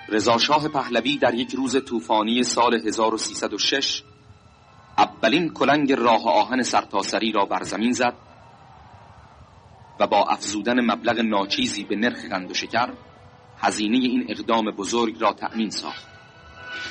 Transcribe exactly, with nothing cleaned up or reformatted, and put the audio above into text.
رضا شاه پهلوی در یک روز طوفانی سال هزار و سیصد و شش اولین کلنگ راه آهن سرتاسری را بر زمین زد و با افزودن مبلغ ناچیزی به نرخ قند و شکر هزینه این اقدام بزرگ را تأمین ساخت.